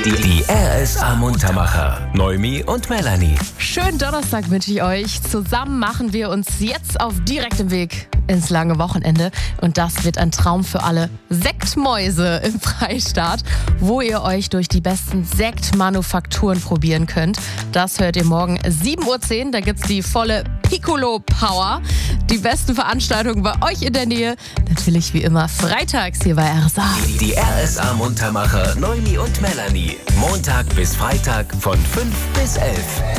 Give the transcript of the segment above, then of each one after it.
Die RSA Muntermacher. Noemi und Melanie. Schönen Donnerstag wünsche ich euch. Zusammen machen wir uns jetzt auf direktem Weg ins lange Wochenende. Und das wird ein Traum für alle Sektmäuse im Freistaat, wo ihr euch durch die besten Sektmanufakturen probieren könnt. Das hört ihr morgen 7.10 Uhr. Da gibt's die volle Piccolo-Power. Die besten Veranstaltungen bei euch in der Nähe. Natürlich wie immer freitags hier bei RSA. Die RSA Muntermacher Noemi und Melanie. Montag bis Freitag von 5 bis 11.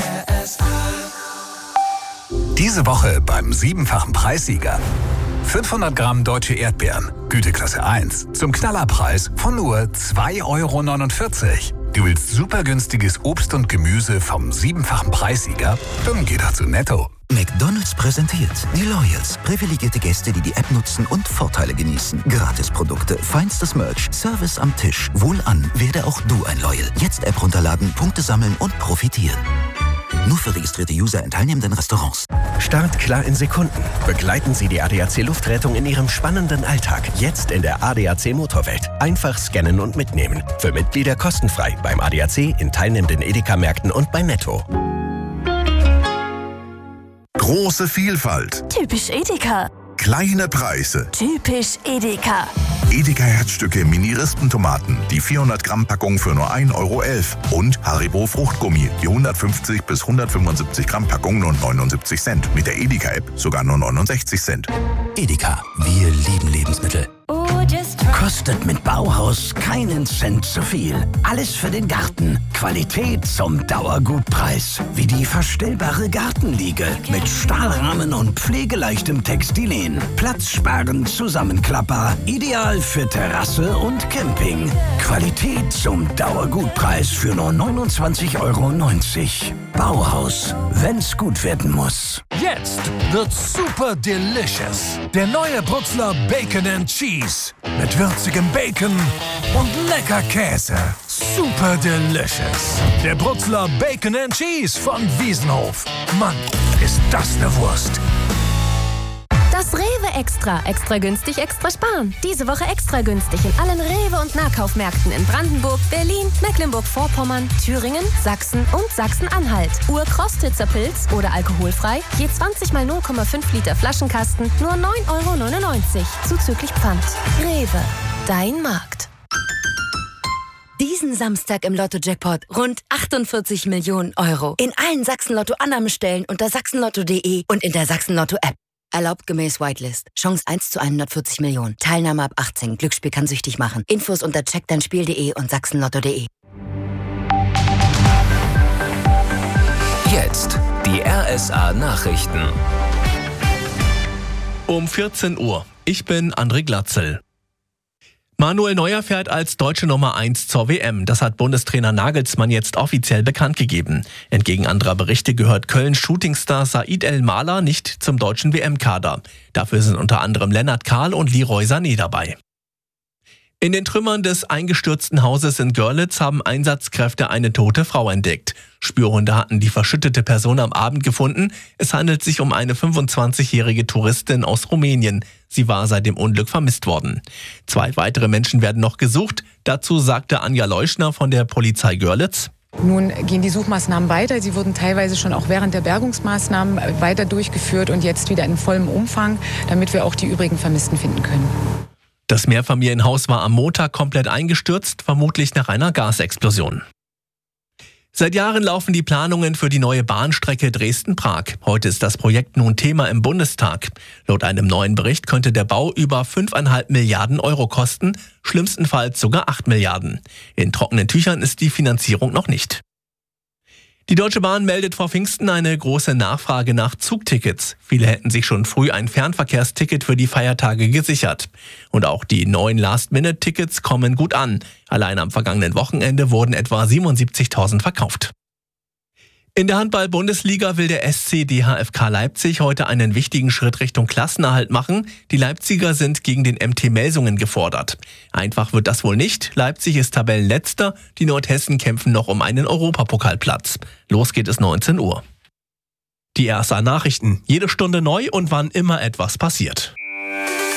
Diese Woche beim 7-fachen Preissieger. 500 Gramm deutsche Erdbeeren, Güteklasse 1, zum Knallerpreis von nur 2,49 €. Du willst super günstiges Obst und Gemüse vom 7-fachen Preissieger? Dann geh doch zu Netto. McDonald's präsentiert die Loyals. Privilegierte Gäste, die die App nutzen und Vorteile genießen. Gratisprodukte, feinstes Merch, Service am Tisch. Wohlan, werde auch du ein Loyal. Jetzt App runterladen, Punkte sammeln und profitieren. Nur für registrierte User in teilnehmenden Restaurants. Startklar in Sekunden. Begleiten Sie die ADAC Luftrettung in Ihrem spannenden Alltag. Jetzt in der ADAC Motorwelt. Einfach scannen und mitnehmen. Für Mitglieder kostenfrei beim ADAC, in teilnehmenden Edeka-Märkten und bei Netto. Große Vielfalt. Typisch Edeka. Kleine Preise. Typisch Edeka. Edeka-Herzstücke Mini-Rispentomaten, die 400-Gramm-Packung für nur 1,11 € und Haribo Fruchtgummi, die 150 bis 175 Gramm Packung nur 79 Cent. Mit der Edeka-App sogar nur 69 Cent. Edeka, wir lieben Lebensmittel. Kostet mit Bauhaus keinen Cent zu viel. Alles für den Garten. Qualität zum Dauergutpreis. Wie die verstellbare Gartenliege mit Stahlrahmen und pflegeleichtem Textilien. Platzsparend zusammenklappbar. Ideal für Terrasse und Camping. Qualität zum Dauergutpreis für nur 29,90 €. Bauhaus, wenn's gut werden muss. Jetzt wird's super delicious. Der neue Brutzler Bacon and Cheese. Mit würzigem Bacon und lecker Käse. Super delicious. Der Brutzler Bacon and Cheese von Wiesenhof. Mann, ist das eine Wurst. Das Rewe Extra. Extra günstig, extra sparen. Diese Woche extra günstig in allen Rewe- und Nahkaufmärkten in Brandenburg, Berlin, Mecklenburg-Vorpommern, Thüringen, Sachsen und Sachsen-Anhalt. Ur-Krostitzer Pilz oder alkoholfrei. Je 20 mal 0,5 Liter Flaschenkasten. Nur 9,99 € zuzüglich Pfand. Rewe. Dein Markt. Diesen Samstag im Lotto-Jackpot rund 48 Millionen €. In allen Sachsen-Lotto-Annahmestellen unter sachsenlotto.de und in der Sachsen-Lotto-App. Erlaubt gemäß Whitelist. Chance 1 zu 140 Millionen. Teilnahme ab 18. Glücksspiel kann süchtig machen. Infos unter checkdeinspiel.de und sachsenlotto.de. Jetzt die RSA Nachrichten. Um 14 Uhr. Ich bin André Glatzel. Manuel Neuer fährt als deutsche Nummer 1 zur WM. Das hat Bundestrainer Nagelsmann jetzt offiziell bekannt gegeben. Entgegen anderer Berichte gehört Kölns Shootingstar Said El-Mahler nicht zum deutschen WM-Kader. Dafür sind unter anderem Lennart Kahl und Leroy Sané dabei. In den Trümmern des eingestürzten Hauses in Görlitz haben Einsatzkräfte eine tote Frau entdeckt. Spürhunde hatten die verschüttete Person am Abend gefunden. Es handelt sich um eine 25-jährige Touristin aus Rumänien. Sie war seit dem Unglück vermisst worden. 2 weitere Menschen werden noch gesucht. Dazu sagte Anja Leuschner von der Polizei Görlitz: Nun gehen die Suchmaßnahmen weiter. Sie wurden teilweise schon auch während der Bergungsmaßnahmen weiter durchgeführt und jetzt wieder in vollem Umfang, damit wir auch die übrigen Vermissten finden können. Das Mehrfamilienhaus war am Montag komplett eingestürzt, vermutlich nach einer Gasexplosion. Seit Jahren laufen die Planungen für die neue Bahnstrecke Dresden-Prag. Heute ist das Projekt nun Thema im Bundestag. Laut einem neuen Bericht könnte der Bau über 5,5 Milliarden € kosten, schlimmstenfalls sogar 8 Milliarden. In trockenen Tüchern ist die Finanzierung noch nicht. Die Deutsche Bahn meldet vor Pfingsten eine große Nachfrage nach Zugtickets. Viele hätten sich schon früh ein Fernverkehrsticket für die Feiertage gesichert. Und auch die neuen Last-Minute-Tickets kommen gut an. Allein am vergangenen Wochenende wurden etwa 77.000 verkauft. In der Handball-Bundesliga will der SC DHFK Leipzig heute einen wichtigen Schritt Richtung Klassenerhalt machen. Die Leipziger sind gegen den MT Melsungen gefordert. Einfach wird das wohl nicht. Leipzig ist Tabellenletzter. Die Nordhessen kämpfen noch um einen Europapokalplatz. Los geht es 19 Uhr. Die RSA Nachrichten. Jede Stunde neu und wann immer etwas passiert.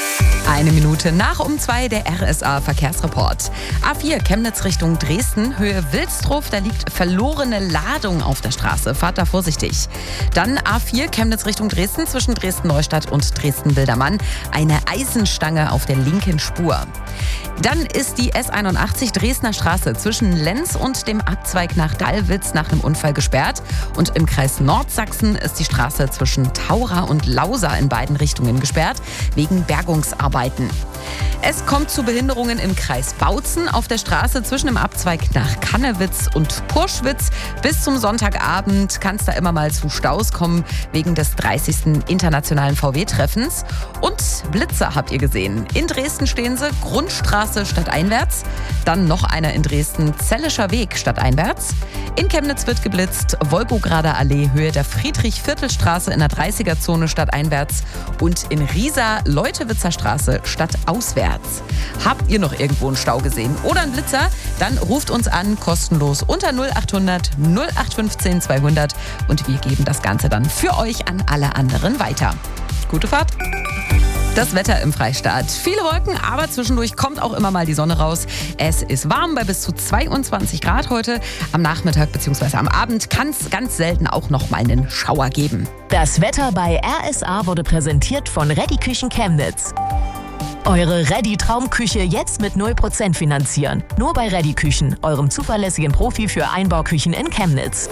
Eine Minute nach um 2 der RSA-Verkehrsreport. A4 Chemnitz Richtung Dresden, Höhe Wilsdruf, da liegt verlorene Ladung auf der Straße. Fahrt da vorsichtig. Dann A4 Chemnitz Richtung Dresden, zwischen Dresden-Neustadt und Dresden-Bildermann. Eine Eisenstange auf der linken Spur. Dann ist die S81 Dresdner Straße zwischen Lenz und dem Abzweig nach Dallwitz nach einem Unfall gesperrt. Und im Kreis Nordsachsen ist die Straße zwischen Taura und Lausa in beiden Richtungen gesperrt, wegen Bergungsarbeiten. Es kommt zu Behinderungen im Kreis Bautzen auf der Straße zwischen dem Abzweig nach Kannewitz und Purschwitz. Bis zum Sonntagabend kann es da immer mal zu Staus kommen, wegen des 30. internationalen VW-Treffens. Und Blitzer habt ihr gesehen. In Dresden stehen sie, Grundstraße stadteinwärts. Dann noch einer in Dresden, Zellischer Weg stadteinwärts. In Chemnitz wird geblitzt, Wolgograder Allee, Höhe der Friedrich-Viertel-Straße in der 30er-Zone stadteinwärts. Und in Riesa, Leutewitzer Straße stadtauswärts. Habt ihr noch irgendwo einen Stau gesehen oder einen Blitzer? Dann ruft uns an, kostenlos unter 0800 0815 200 und wir geben das Ganze dann für euch an alle anderen weiter. Gute Fahrt! Das Wetter im Freistaat. Viele Wolken, aber zwischendurch kommt auch immer mal die Sonne raus. Es ist warm bei bis zu 22 Grad heute. Am Nachmittag bzw. am Abend kann es ganz selten auch noch mal einen Schauer geben. Das Wetter bei RSA wurde präsentiert von Ready Küchen Chemnitz. Eure Ready-Traumküche jetzt mit 0% finanzieren. Nur bei Ready Küchen, eurem zuverlässigen Profi für Einbauküchen in Chemnitz.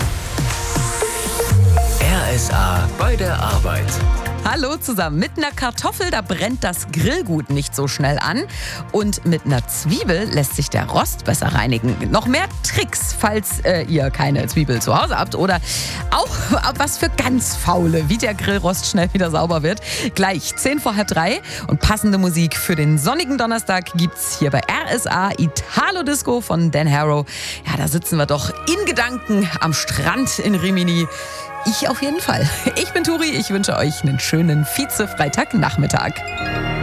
RSA bei der Arbeit. Hallo zusammen. Mit einer Kartoffel, da brennt das Grillgut nicht so schnell an. Und mit einer Zwiebel lässt sich der Rost besser reinigen. Noch mehr Tricks, falls ihr keine Zwiebel zu Hause habt. Oder auch was für ganz Faule, wie der Grillrost schnell wieder sauber wird. Gleich 10 vor halb 3. Und passende Musik für den sonnigen Donnerstag gibt's hier bei RSA. Italo Disco von Dan Harrow. Ja, da sitzen wir doch in Gedanken am Strand in Rimini. Ich auf jeden Fall. Ich bin Turi, ich wünsche euch einen schönen Vize-Freitagnachmittag.